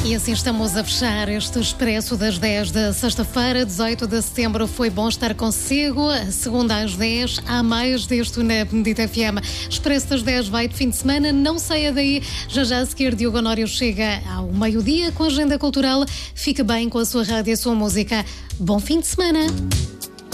E assim estamos a fechar este Expresso das 10 da sexta-feira, 18 de setembro. Foi bom estar consigo. A segunda às 10, há mais deste na Benedita FM. Expresso das 10 vai de fim de semana, não saia daí. Já a seguir, Diogo Honório chega ao meio-dia com a agenda cultural. Fica bem com a sua rádio e a sua música. Bom fim de semana.